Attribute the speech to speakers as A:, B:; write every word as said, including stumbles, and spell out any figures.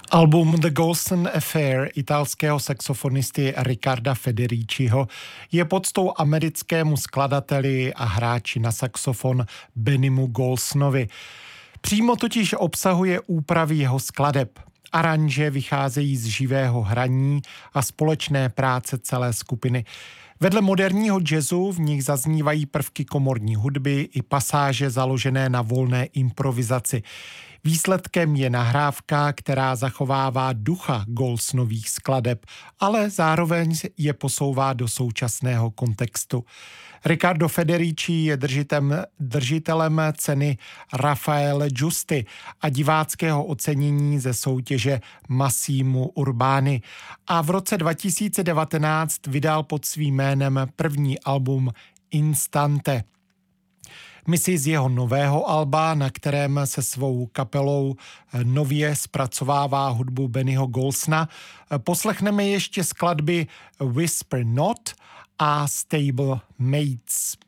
A: Album The Golson Affair italského saxofonisty Riccarda Federiciho je poctou americkému skladateli a hráči na saxofon Bennymu Golsonovi. Přímo totiž obsahuje úpravy jeho skladeb. Aranže vycházejí z živého hraní a společné práce celé skupiny. Vedle moderního jazzu v nich zaznívají prvky komorní hudby i pasáže založené na volné improvizaci. Výsledkem je nahrávka, která zachovává ducha Golsonových skladeb, ale zároveň je posouvá do současného kontextu. Riccardo Federici je držitem, držitelem ceny Raffaele Giusti a diváckého ocenění ze soutěže Massimo Urbani a v roce dva tisíce devatenáct vydal pod svým jménem první album Instante. My si z jeho nového alba, na kterém se svou kapelou nově zpracovává hudbu Bennyho Golsona, poslechneme ještě skladby Whisper Not a Stable Mates.